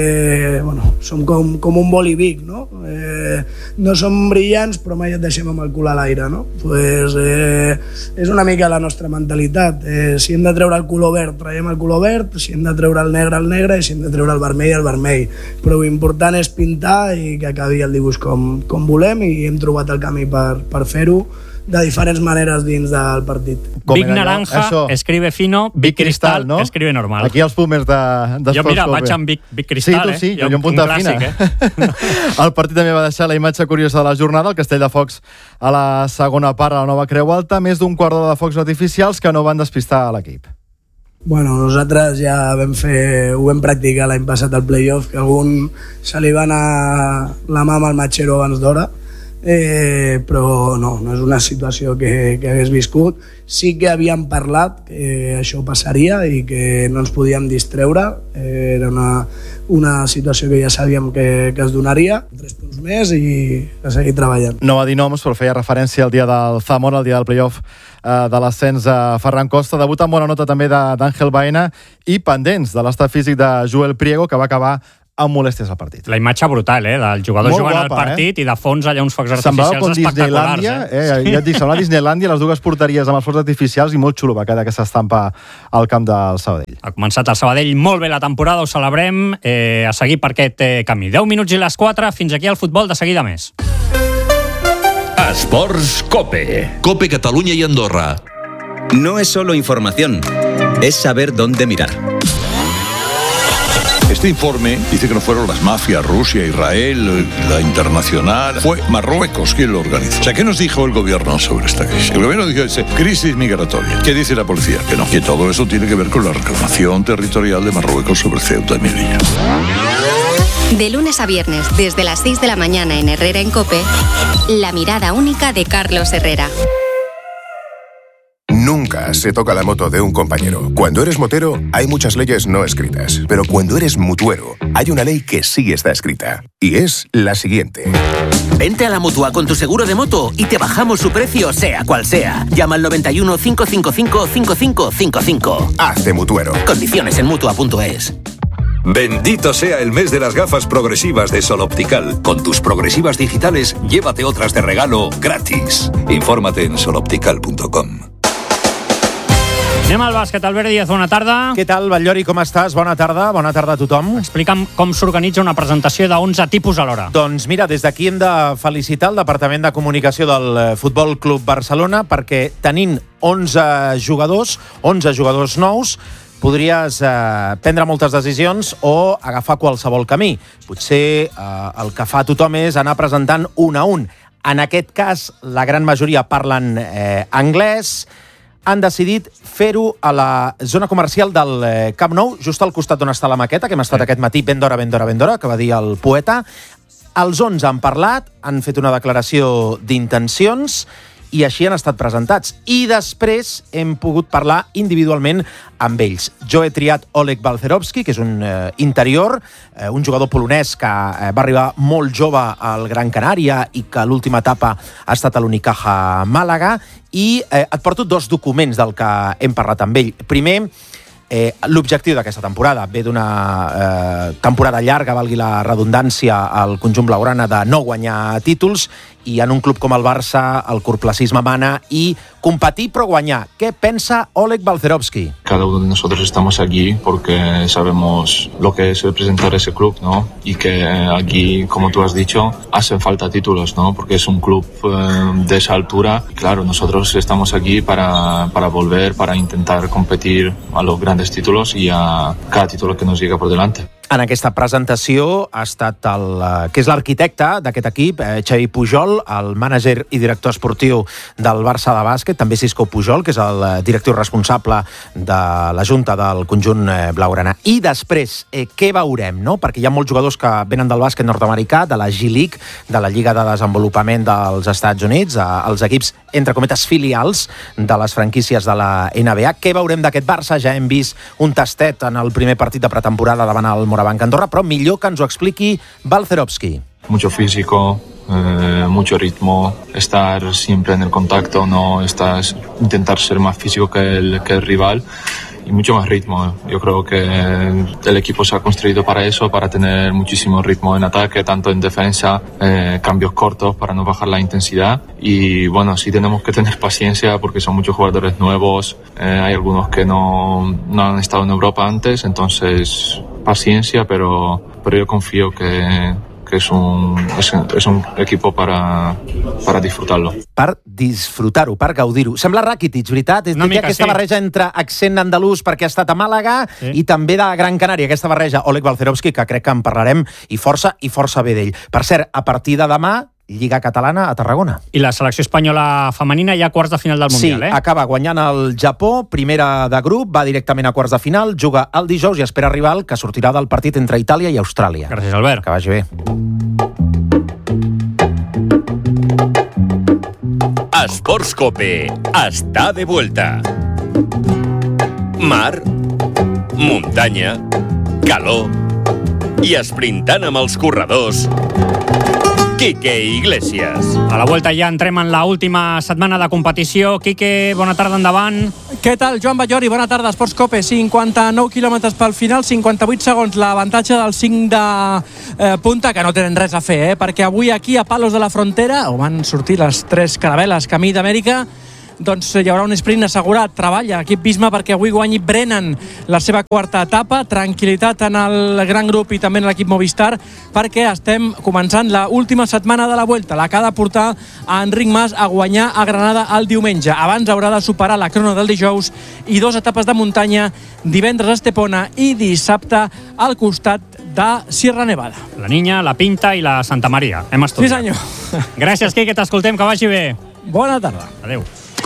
que bueno, som com, com un bolivic, no? Eh, no som brillants, però mai et deixem amb el cul a l'aire, no? Pues, eh, és una mica la nostra mentalitat. Eh, si hem de treure el color verd, traiem el color verd, si hem de treure el negre, el negre, i si hem de treure el vermell, el vermell. Però l'important és pintar i que acabi el dibuix com, com volem, i hem trobat el camí per, per fer-ho de diferents maneres dins del partit. Vic Naranja, això, escribe fino, Vic Cristal, no? Escribe normal. Aquí els pumers de, jo mira, vaig amb Vic, Vic Cristal, sí, tu sí, eh? jo, jo em punta fina. Eh? El partit també va deixar la imatge curiosa de la jornada, el Castell de Focs a la segona part a la Nova Creu Alta, més d'un quart d'hora de focs artificials que no van despistar a l'equip. Bueno, nosaltres ja vam fer, ho vam practicar l'any passat al playoff, que algun se li va anar la mà amb el matxero abans d'hora, eh, però no, no és una situació que, que hagués viscut. Sí que havíem parlat que això passaria i que no ens podíem distreure, eh, era una, una situació que ja sabíem que, que es donaria, tres punts més i a seguir treballant. No va dir noms, però feia referència al dia del Zamora, al dia del playoff eh, de l'ascens a Ferran Costa. Debut amb bona nota també d'Àngel Baena i pendents de l'estat físic de Joel Priego, que va acabar amb molèsties al partit. La imatge brutal, eh? Del jugador Molt jugant guapa, al partit eh? I de fons allà uns focs semblava artificials com espectaculars. Disneylandia, Eh? eh? Ja et dic, semblava Disneylandia, les dues porteries amb els focs artificials i molt xulo va quedar aquesta estampa al camp del Sabadell. Ha començat el Sabadell molt bé la temporada, ho celebrem, eh, a seguir per aquest eh, camí. deu minuts i les quatre, fins aquí el futbol, de seguida més. Esports Cope. Cope Catalunya y Andorra. No es solo información, es saber dónde mirar. Este informe dice que no fueron las mafias, Rusia, Israel, la internacional. Fue Marruecos quien lo organizó. O sea, ¿qué nos dijo el gobierno sobre esta crisis? El gobierno dijo, dice, crisis migratoria. ¿Qué dice la policía? Que no. Que todo eso tiene que ver con la reclamación territorial de Marruecos sobre Ceuta y Melilla. De lunes a viernes, desde las seis de la mañana en Herrera en COPE, la mirada única de Carlos Herrera. Nunca se toca la moto de un compañero. Cuando eres motero, hay muchas leyes no escritas. Pero cuando eres mutuero, hay una ley que sí está escrita. Y es la siguiente. Vente a la Mutua con tu seguro de moto y te bajamos su precio, sea cual sea. Llama al noventa y uno, cinco cinco cinco, cinco cinco cinco cinco. Hazte mutuero. Condiciones en mutua punto es. Bendito sea el mes de las gafas progresivas de Sol Optical. Con tus progresivas digitales, llévate otras de regalo gratis. Infórmate en sol optical punto com. Anem al bàsquet. Albert Díaz, bona tarda. Què tal, Batllori, com estàs? Bona tarda, bona tarda a tothom. Explica'm com s'organitza una presentació d'onze tipus alhora. Doncs mira, des d'aquí hem de felicitar el Departament de Comunicació del Futbol Club Barcelona perquè tenint onze jugadors, onze jugadors nous, podries eh, prendre moltes decisions o agafar qualsevol camí. Potser eh, el que fa tothom és anar presentant un a un. En aquest cas, la gran majoria parlen eh, anglès. Han decidit fer-ho a la zona comercial del Camp Nou, just al costat on està la maqueta, que hem estat sí. aquest matí, ben d'hora, ben d'hora, ben d'hora, que va dir el poeta. Els onze han parlat, han fet una declaració d'intencions i així han estat presentats. I després hem pogut parlar individualment amb ells. Jo he triat Oleg Balcerowski, que és un eh, interior, eh, un jugador polonès que eh, va arribar molt jove al Gran Canària i que a l'última etapa ha estat a l'Unicaja Màlaga, i eh, et porto dos documents del que hem parlat amb ell. Primer, Eh, l'objectiu d'aquesta temporada ve d'una eh, temporada llarga, valgui la redundància, al conjunt blaugrana de no guanyar títols, i en un club com el Barça el corplacisme mana i competir però guanyar. Què pensa Oleg Balcerowski? Cada uno de nosotros estamos aquí porque sabemos lo que es representar ese club, ¿no? Y que aquí, como tú has dicho, hacen falta títulos, ¿no? Porque es un club eh, de esa altura. Claro, nosotros estamos aquí para, para volver, para intentar competir a los grandes títulos y a cada título que nos llega por delante. En aquesta presentació ha estat el que és l'arquitecte d'aquest equip, eh, Xavi Pujol, el mànager i director esportiu del Barça de bàsquet, també Cisco Pujol, que és el directiu responsable de la Junta del conjunt eh, blaugrana. I després, eh, què veurem, no? Perquè hi ha molts jugadors que venen del bàsquet nord-americà, de la G-League, de la Lliga de Desenvolupament dels Estats Units, eh, els equips, entre cometes, filials de les franquícies de la N B A. Què veurem d'aquest Barça? Ja hem vist un tastet en el primer partit de pretemporada davant el Morabanc Andorra, però millor que ens ho expliqui Balcerowski. Mucho físico, eh, mucho ritmo, estar siempre en el contacto, no estás, intentar ser más físico que el, que el rival y mucho más ritmo. Yo creo que el equipo se ha construido para eso, para tener muchísimo ritmo en ataque, tanto en defensa, eh, cambios cortos para no bajar la intensidad. Y bueno, sí tenemos que tener paciencia porque son muchos jugadores nuevos, eh, hay algunos que no, no han estado en Europa antes, entonces paciencia, pero, pero yo confío que, que es un, es, és un equipo para, para disfrutar-lo. Per disfrutar-ho, per gaudir-ho. Sembla Rakitic, veritat? Una Té mica, aquesta sí. barreja entre accent andalús perquè ha estat a Màlaga sí. i també de Gran Canària, aquesta barreja. Oleg Balcerowski, que crec que en parlarem, i força i força bé d'ell. Per cert, a partir de demà Lliga Catalana a Tarragona. I la selecció espanyola femenina ja a quarts de final del Mundial, sí, eh? Sí, acaba guanyant el Japó, primera de grup, va directament a quarts de final, juga el dijous i espera rival que sortirà del partit entre Itàlia i Austràlia. Gràcies, Albert. Que vagi bé. Esports Cope està de vuelta. Mar, muntanya, calor i esprintant amb els corredors, Quique Iglesias. A la Vuelta ja entrem en la última setmana de competició. Quique, bona tarda, endavant. Què tal, Joan Ballori? Bona tarda, Esports Cope. cinquanta-nou quilòmetres pel final, cinquanta-vuit segons. L'avantatge del cinc de eh, punta, que no tenen res a fer, eh? Perquè avui aquí a Palos de la Frontera, on van sortir les tres caravel·les camí d'Amèrica, doncs hi haurà un sprint assegurat. Treballa l'equip Visma perquè avui guanyi Brennan la seva quarta etapa. Tranquil·litat en el gran grup i també en l'equip Movistar, perquè estem començant la última setmana de la Vuelta, la que ha de portar a Enric Mas a guanyar a Granada el diumenge. Abans haurà de superar la crono del dijous i dues etapes de muntanya, divendres a Estepona i dissabte al costat de Sierra Nevada. La Niña, la Pinta i la Santa Maria. Hem estudiat. Sí, senyor. Gràcies, Quique, t'escoltem, que vagi bé. Bona tarda. Adéu.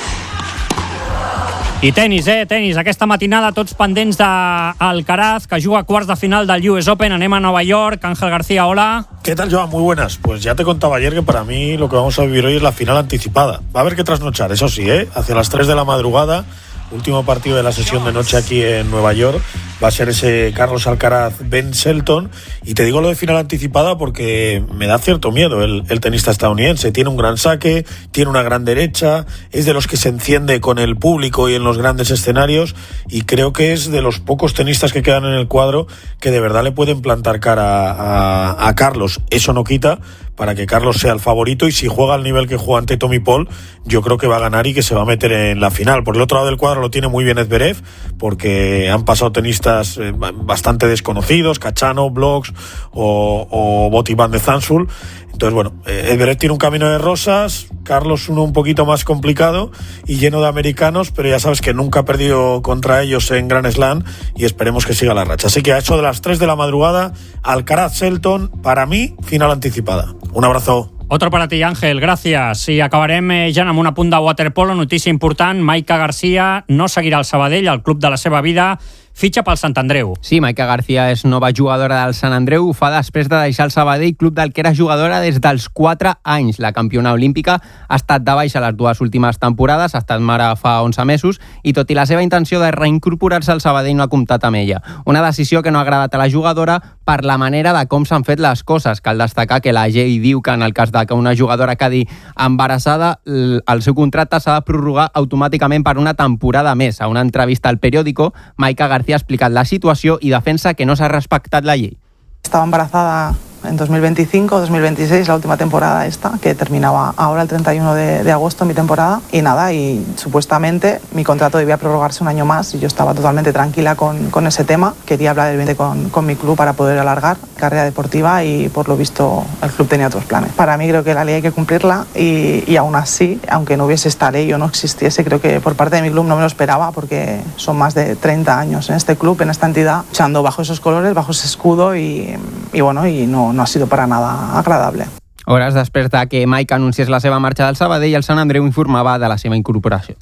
I tenis, eh, tenis. Aquesta matinada tots pendents d'Alcaraz, que juga a quarts de final del U S Open. Anem a Nova York. Ángel García, hola. ¿Qué tal, Joan? Muy buenas. Pues ya te contaba ayer que para mí lo que vamos a vivir hoy es la final anticipada. Va a haber que trasnochar, eso sí, ¿eh? Hacia las tres de la madrugada, último partido de la sesión de noche aquí en Nueva York, va a ser ese Carlos Alcaraz Ben Shelton. Y te digo lo de final anticipada porque me da cierto miedo el, el tenista estadounidense. Tiene un gran saque, tiene una gran derecha, es de los que se enciende con el público y en los grandes escenarios, y creo que es de los pocos tenistas que quedan en el cuadro que de verdad le pueden plantar cara a, a Carlos. Eso no quita para que Carlos sea el favorito, y si juega al nivel que juega ante Tommy Paul, yo creo que va a ganar y que se va a meter en la final. Por el otro lado del cuadro lo tiene muy bien Zverev, porque han pasado tenistas bastante desconocidos, Cachano, Blogs o, o Botti van de Zansul. Entonces, bueno, Zverev tiene un camino de rosas, Carlos uno un poquito más complicado y lleno de americanos, pero ya sabes que nunca ha perdido contra ellos en Grand Slam, y esperemos que siga la racha. Así que a eso de las tres de la madrugada, Alcaraz Shelton, para mí, final anticipada. Un abrazo. Otro para ti, Àngel, gràcies. I acabarem eh, ja amb un apunt de waterpolo, notícia important. Maica García no seguirà al Sabadell, el club de la seva vida, fitxa pel Sant Andreu. Sí, Maica García és nova jugadora del Sant Andreu, ho fa després de deixar el Sabadell, club del que era jugadora des dels quatre anys. La campiona olímpica ha estat de baixa les dues últimes temporades, ha estat mare fa onze mesos, i tot i la seva intenció de reincorporar-se al Sabadell no ha comptat amb ella. Una decisió que no ha agradat a la jugadora per la manera de com s'han fet les coses. Cal destacar que la llei diu que en el cas de que una jugadora quedi embarassada, el seu contracte s'ha de prorrogar automàticament per una temporada més. A una entrevista al periòdico, Maica García ha explicat la situació i defensa que no s'ha respectat la llei. Estaba embarazada en dos mil veinticinco, dos mil veintiséis, la última temporada esta, que terminaba ahora el treinta y uno de, de agosto mi temporada, y nada, y supuestamente mi contrato debía prorrogarse un año más, y yo estaba totalmente tranquila con, con ese tema. Quería hablar del veinte con, con mi club para poder alargar carrera deportiva, y por lo visto el club tenía otros planes. Para mí creo que la ley hay que cumplirla, y, y aún así, aunque no hubiese esta ley o no existiese, creo que por parte de mi club no me lo esperaba, porque son más de treinta años en este club, en esta entidad, luchando bajo esos colores, bajo ese escudo, y, y bueno, y no, no ha sido para nada agradable. Hores després de que Maica anunciés la seva marxa del Sabadell, el Sant Andreu informava de la seva incorporació.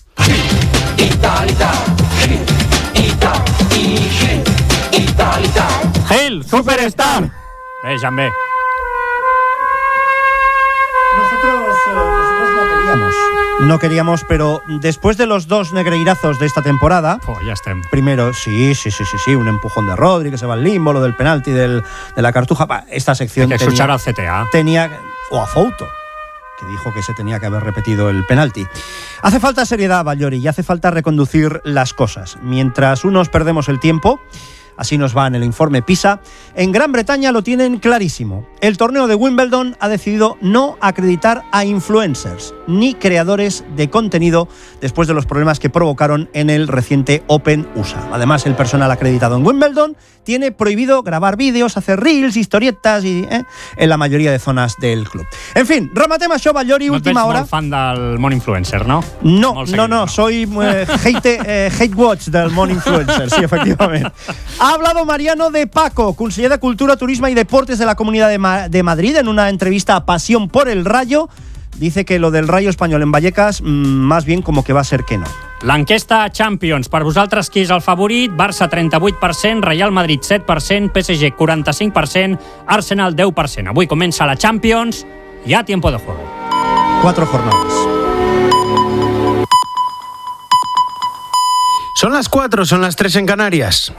Gil, superstar! Bé, Jan, bé. Nosotros, eh, nosotros no queríamos. No queríamos, pero después de los dos negreirazos de esta temporada... Oh, ya estem. Primero, sí, sí, sí, sí, sí, un empujón de Rodri, que se va al limbo, lo del penalti del, de la Cartuja. Bah, esta sección Hay que tenía, escuchar al C T A. Tenía, o a Fouto, que dijo que se tenía que haber repetido el penalti. Hace falta seriedad, Ballori, y hace falta reconducir las cosas. Mientras unos perdemos el tiempo... Así nos va en el informe PISA. En Gran Bretaña lo tienen clarísimo. El torneo de Wimbledon ha decidido no acreditar a influencers ni creadores de contenido después de los problemas que provocaron en el reciente Open U S A. Además, el personal acreditado en Wimbledon tiene prohibido grabar vídeos, hacer reels, historietas y, eh, en la mayoría de zonas del club. En fin, rematem això, Ballori, no última hora. No ets molt fan del món influencer, no? No, no, no, soy eh, hate, eh, hate watch del món influencer, sí, efectivamente. Ha hablado Mariano de Paco, conseller de Cultura, Turisme i Deportes de la Comunitat de Madrid. Ma- de Madrid, en una entrevista a Pasión por el Rayo, dice que lo del Rayo Espanyol en Vallecas, mmm, más bien como que va a ser que no. L'enquesta Champions. Per vosaltres, qui és el favorit? Barça, trenta-vuit per cent, Real Madrid, set per cent, P S G, quaranta-cinc per cent, Arsenal, deu per cent. Avui comença la Champions i ha tiempo de juego. Cuatro jornadas. Son las cuatro, son las tres en Canarias.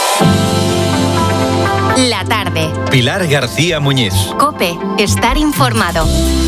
La tarde. Pilar García Muñiz. COPE. Estar informado.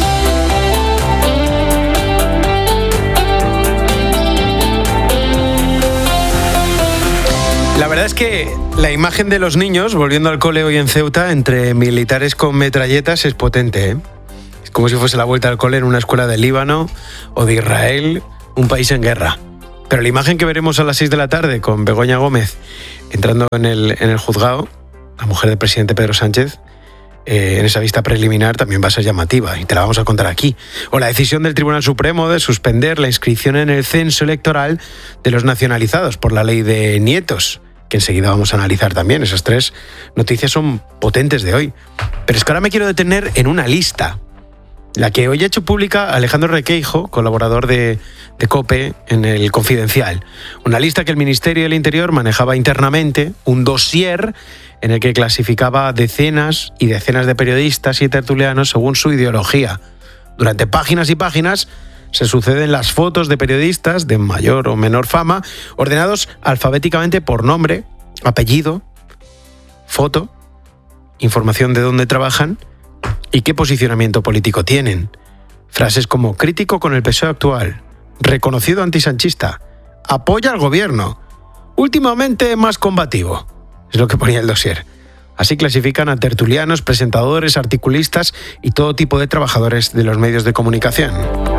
La verdad es que la imagen de los niños volviendo al cole hoy en Ceuta entre militares con metralletas es potente, ¿eh? Es como si fuese la vuelta al cole en una escuela del Líbano o de Israel, un país en guerra. Pero la imagen que veremos a las seis de la tarde con Begoña Gómez entrando en el, en el juzgado, la mujer del presidente Pedro Sánchez, eh, en esa vista preliminar también va a ser llamativa y te la vamos a contar aquí. O la decisión del Tribunal Supremo de suspender la inscripción en el censo electoral de los nacionalizados por la ley de nietos, que enseguida vamos a analizar también. Esas tres noticias son potentes de hoy. Pero es que ahora me quiero detener en una lista, la que hoy ha hecho pública Alejandro Requeijo, colaborador de, de COPE en El Confidencial. Una lista que el Ministerio del Interior manejaba internamente, un dossier en el que clasificaba decenas y decenas de periodistas y tertulianos según su ideología. Durante páginas y páginas se suceden las fotos de periodistas de mayor o menor fama, ordenados alfabéticamente por nombre, apellido, foto, información de dónde trabajan y qué posicionamiento político tienen. Frases como crítico con el P S O E actual, reconocido antisanchista, apoya al gobierno, últimamente más combativo, es lo que ponía el dossier. Así clasifican a tertulianos, presentadores, articulistas y todo tipo de trabajadores de los medios de comunicación.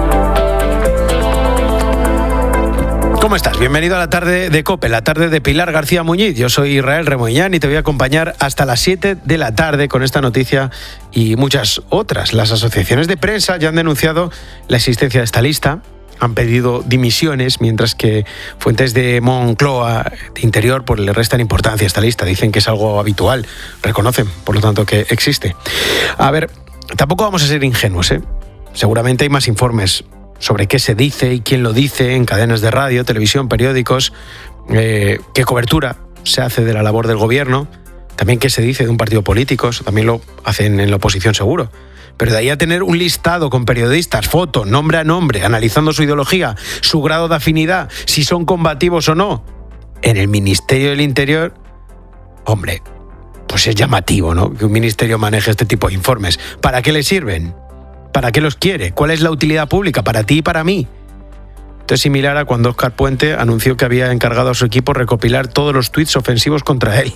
¿Cómo estás? Bienvenido a la tarde de COPE, la tarde de Pilar García Muñiz. Yo soy Israel Remoñán y te voy a acompañar hasta las siete de la tarde con esta noticia y muchas otras. Las asociaciones de prensa ya han denunciado la existencia de esta lista, han pedido dimisiones, mientras que fuentes de Moncloa, de Interior, pues le restan importancia a esta lista. Dicen que es algo habitual, reconocen, por lo tanto, que existe. A ver, tampoco vamos a ser ingenuos, ¿eh? Seguramente hay más informes sobre qué se dice y quién lo dice en cadenas de radio, televisión, periódicos, eh, qué cobertura se hace de la labor del gobierno, también qué se dice de un partido político, eso también lo hacen en la oposición seguro. Pero de ahí a tener un listado con periodistas, foto, nombre a nombre, analizando su ideología, su grado de afinidad, si son combativos o no, en el Ministerio del Interior, hombre, pues es llamativo, ¿no?, que un ministerio maneje este tipo de informes. ¿Para qué le sirven? ¿Para qué los quiere? ¿Cuál es la utilidad pública para ti y para mí? Esto es similar a cuando Óscar Puente anunció que había encargado a su equipo recopilar todos los tuits ofensivos contra él.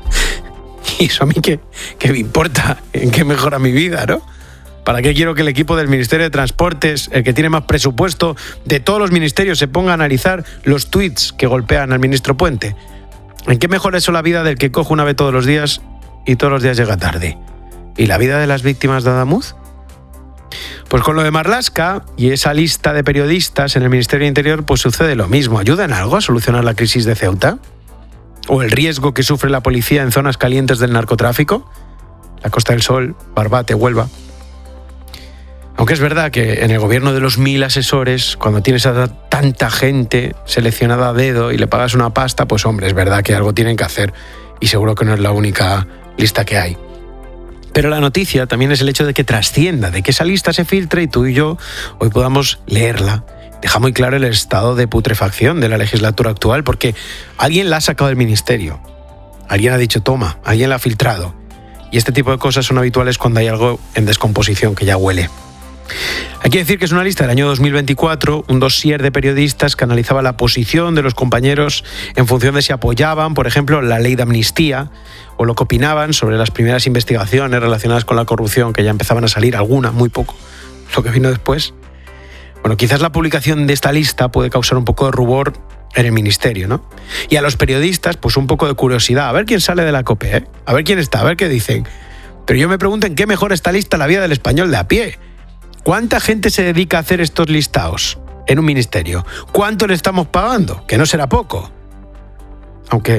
Y eso a mí qué, qué me importa, en qué mejora mi vida, ¿no? ¿Para qué quiero que el equipo del Ministerio de Transportes, el que tiene más presupuesto de todos los ministerios, se ponga a analizar los tuits que golpean al ministro Puente? ¿En qué mejora eso la vida del que coge una vez todos los días y todos los días llega tarde? ¿Y la vida de las víctimas de Adamuz? Pues con lo de Marlaska y esa lista de periodistas en el Ministerio de Interior, pues sucede lo mismo. ¿Ayuda en algo a solucionar la crisis de Ceuta? ¿O el riesgo que sufre la policía en zonas calientes del narcotráfico? La Costa del Sol, Barbate, Huelva. Aunque es verdad que en el gobierno de los mil asesores, cuando tienes a tanta gente seleccionada a dedo y le pagas una pasta, pues hombre, es verdad que algo tienen que hacer y seguro que no es la única lista que hay. Pero la noticia también es el hecho de que trascienda, de que esa lista se filtre y tú y yo hoy podamos leerla. Deja muy claro el estado de putrefacción de la legislatura actual, porque alguien la ha sacado del ministerio, alguien ha dicho toma, alguien la ha filtrado. Y este tipo de cosas son habituales cuando hay algo en descomposición que ya huele. Hay que decir que es una lista del año dos mil veinticuatro, un dossier de periodistas que analizaba la posición de los compañeros en función de si apoyaban, por ejemplo, la ley de amnistía o lo que opinaban sobre las primeras investigaciones relacionadas con la corrupción, que ya empezaban a salir, alguna, muy poco, lo que vino después. Bueno, quizás la publicación de esta lista puede causar un poco de rubor en el ministerio, ¿no? Y a los periodistas, pues un poco de curiosidad, a ver quién sale de la COPE, ¿eh? A ver quién está, a ver qué dicen. Pero yo me pregunto en qué mejora esta lista la vida del español de a pie. ¿Cuánta gente se dedica a hacer estos listados en un ministerio? ¿Cuánto le estamos pagando? Que no será poco. Aunque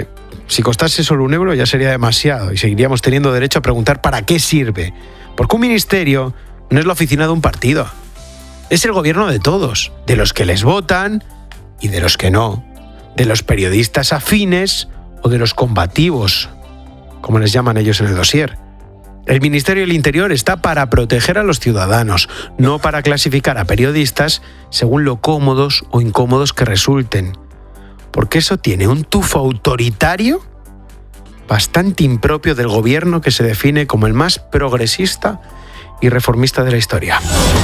Si costase solo un euro ya sería demasiado y seguiríamos teniendo derecho a preguntar para qué sirve. Porque un ministerio no es la oficina de un partido. Es el gobierno de todos, de los que les votan y de los que no, de los periodistas afines o de los combativos, como les llaman ellos en el dossier. El Ministerio del Interior está para proteger a los ciudadanos, no para clasificar a periodistas según lo cómodos o incómodos que resulten. Porque eso tiene un tufo autoritario bastante impropio del gobierno que se define como el más progresista y reformista de la historia.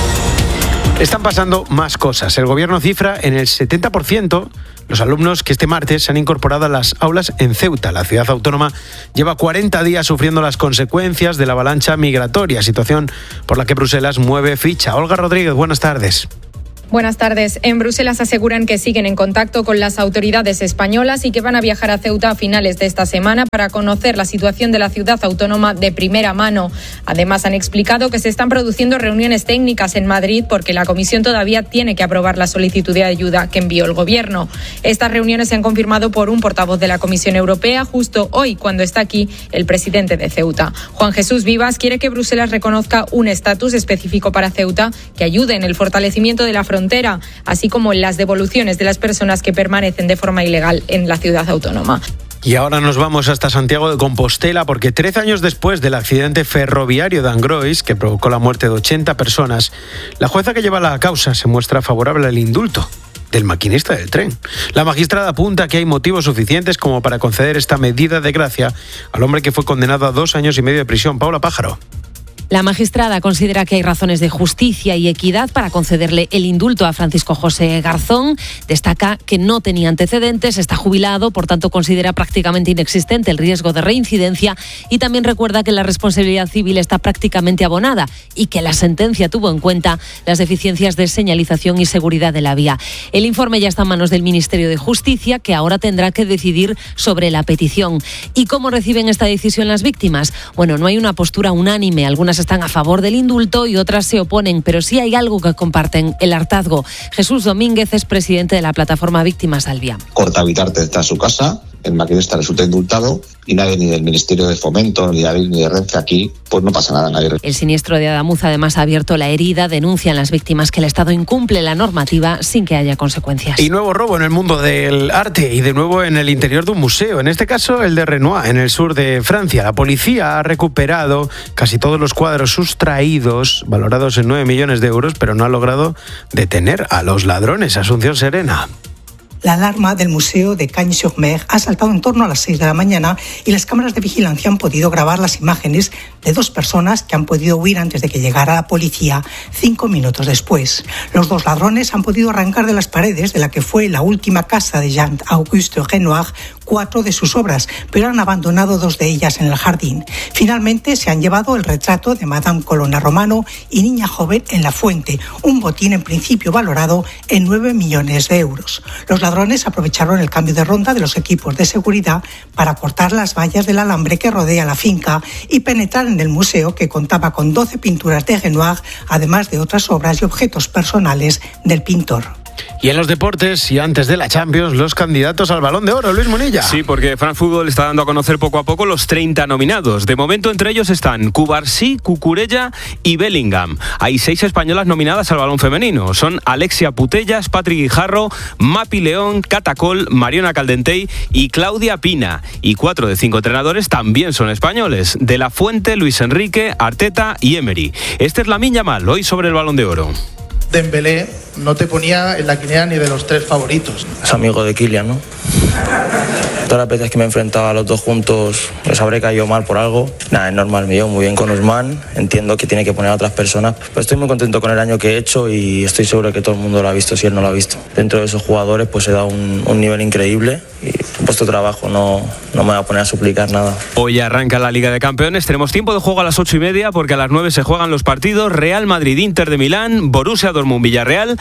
Están pasando más cosas. El gobierno cifra en el setenta por ciento los alumnos que este martes se han incorporado a las aulas en Ceuta. La ciudad autónoma lleva cuarenta días sufriendo las consecuencias de la avalancha migratoria, situación por la que Bruselas mueve ficha. Olga Rodríguez, buenas tardes. Buenas tardes. En Bruselas aseguran que siguen en contacto con las autoridades españolas y que van a viajar a Ceuta a finales de esta semana para conocer la situación de la ciudad autónoma de primera mano. Además, han explicado que se están produciendo reuniones técnicas en Madrid porque la Comisión todavía tiene que aprobar la solicitud de ayuda que envió el Gobierno. Estas reuniones se han confirmado por un portavoz de la Comisión Europea justo hoy, cuando está aquí el presidente de Ceuta. Juan Jesús Vivas quiere que Bruselas reconozca un estatus específico para Ceuta que ayude en el fortalecimiento de la frontera, así como en las devoluciones de las personas que permanecen de forma ilegal en la ciudad autónoma. Y ahora nos vamos hasta Santiago de Compostela porque trece años después del accidente ferroviario de Angrois, que provocó la muerte de ochenta personas, la jueza que lleva la causa se muestra favorable al indulto del maquinista del tren. La magistrada apunta que hay motivos suficientes como para conceder esta medida de gracia al hombre que fue condenado a dos años y medio de prisión. Paula Pájaro. La magistrada considera que hay razones de justicia y equidad para concederle el indulto a Francisco José Garzón. Destaca que no tenía antecedentes, está jubilado, por tanto considera prácticamente inexistente el riesgo de reincidencia y también recuerda que la responsabilidad civil está prácticamente abonada y que la sentencia tuvo en cuenta las deficiencias de señalización y seguridad de la vía. El informe ya está en manos del Ministerio de Justicia, que ahora tendrá que decidir sobre la petición. ¿Y cómo reciben esta decisión las víctimas? Bueno, no hay una postura unánime. Algunas están a favor del indulto y otras se oponen, pero sí hay algo que comparten: el hartazgo. Jesús Domínguez es presidente de la plataforma Víctimas al Vía. Corta Vitarte está en su casa, el maquinista resulta indultado y nadie, ni del Ministerio de Fomento, ni de Adif, ni de Renfe aquí, pues no pasa nada, nadie. El siniestro de Adamuz además ha abierto la herida. Denuncian las víctimas que el Estado incumple la normativa sin que haya consecuencias. Y nuevo robo en el mundo del arte y de nuevo en el interior de un museo, en este caso el de Renoir, en el sur de Francia. La policía ha recuperado casi todos los cuadros sustraídos, valorados en nueve millones de euros, pero no ha logrado detener a los ladrones. Asunción Serena. La alarma del Museo de Cagnes-sur-Mer ha saltado en torno a las seis de la mañana y las cámaras de vigilancia han podido grabar las imágenes de dos personas que han podido huir antes de que llegara la policía cinco minutos después. Los dos ladrones han podido arrancar de las paredes de la que fue la última casa de Jean-Auguste Renoir cuatro de sus obras, pero han abandonado dos de ellas en el jardín. Finalmente se han llevado el retrato de Madame Colonna Romano y Niña Joven en la Fuente, un botín en principio valorado en nueve millones de euros. Los ladrones aprovecharon el cambio de ronda de los equipos de seguridad para cortar las vallas del alambre que rodea la finca y penetrar en el museo, que contaba con doce pinturas de Renoir, además de otras obras y objetos personales del pintor. Y en los deportes, y antes de la Champions, los candidatos al Balón de Oro. Luis Munilla. Sí, porque France Football está dando a conocer poco a poco los treinta nominados. De momento, entre ellos están Cubarsí, Cucurella y Bellingham. Hay seis españolas nominadas al balón femenino. Son Alexia Putellas, Patrick Guijarro, Mapi León, Catacol, Mariona Caldentey y Claudia Pina. Y cuatro de cinco entrenadores también son españoles: De la Fuente, Luis Enrique, Arteta y Emery. Este es Lamine Yamal, hoy sobre el Balón de Oro. Dembélé no te ponía en la quiniela ni de los tres favoritos. Es amigo de Kylian, ¿no? Todas las veces que me he enfrentado a los dos juntos les habré caído mal por algo. Nada, es normal, me llevo muy bien con Ousmane. Entiendo que tiene que poner a otras personas, pero estoy muy contento con el año que he hecho y estoy seguro de que todo el mundo lo ha visto si él no lo ha visto. Dentro de esos jugadores pues he dado un, un nivel increíble y he puesto trabajo, no, no me voy a poner a suplicar nada. Hoy arranca la Liga de Campeones, tenemos tiempo de juego a las ocho y media porque a las nueve se juegan los partidos Real Madrid-Inter de Milán, Borussia Dortmund-Villarreal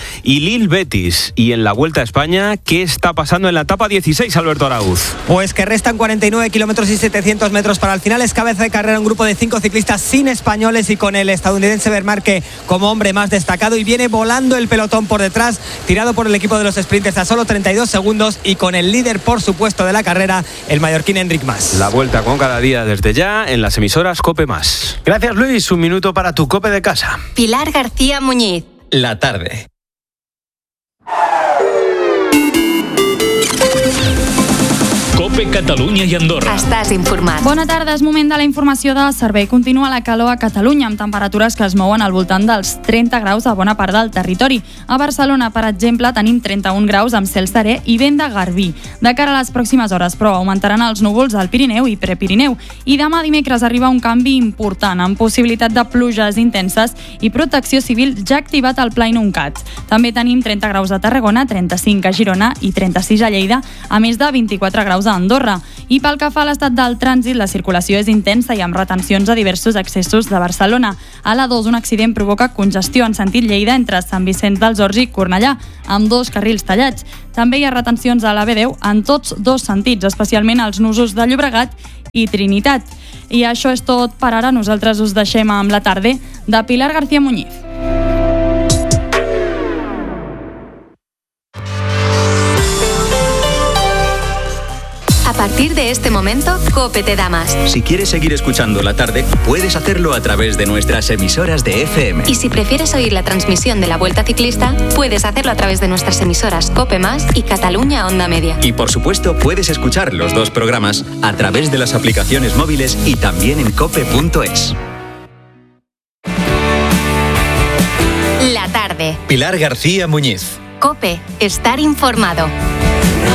y Lil Betis. Y en la Vuelta a España, ¿qué está pasando en la etapa dieciséis, Alberto Arauz? Pues que restan cuarenta y nueve kilómetros y setecientos metros para el final. Es cabeza de carrera un grupo de cinco ciclistas sin españoles y con el estadounidense Vermarque como hombre más destacado, y viene volando el pelotón por detrás, tirado por el equipo de los sprinters a solo treinta y dos segundos y con el líder, por supuesto, de la carrera, el mallorquín Enric Mas. La Vuelta con cada día desde ya en las emisoras COPE más. Gracias, Luis. Un minuto para tu COPE de casa. Pilar García Muñiz. La tarde. COPE Catalunya i Andorra. Estàs informat. Bona tarda, és moment de la informació de servei. Continua la calor a Catalunya, amb temperatures que es mouen al voltant dels trenta graus a bona part del territori. A Barcelona, per exemple, tenim trenta-un graus amb cel serè i vent de garbí. De cara a les pròximes hores, però, augmentaran els núvols al Pirineu i Prepirineu. I demà dimecres arriba un canvi important, amb possibilitat de pluges intenses i Protecció Civil ja ha activat el Pla Inuncat. També tenim trenta graus a Tarragona, trenta-cinc a Girona i trenta-sis a Lleida, a més de vint-i-quatre graus a Andorra. I pel que fa a l'estat del trànsit, la circulació és intensa i amb retencions a diversos accessos de Barcelona. A l'A dos, un accident provoca congestió en sentit Lleida entre Sant Vicenç dels Horts i Cornellà, amb dos carrils tallats. També hi ha retencions a la B deu en tots dos sentits, especialment als nusos de Llobregat i Trinitat. I això és tot per ara. Nosaltres us deixem amb la tarda de Pilar García Muñiz. A partir de este momento, COPE te da más. Si quieres seguir escuchando La Tarde, puedes hacerlo a través de nuestras emisoras de F M. Y si prefieres oír la transmisión de la Vuelta Ciclista, puedes hacerlo a través de nuestras emisoras COPE Más y Cataluña Onda Media. Y por supuesto, puedes escuchar los dos programas a través de las aplicaciones móviles y también en cope punto es. La Tarde. Pilar García Muñiz. COPE. Estar informado.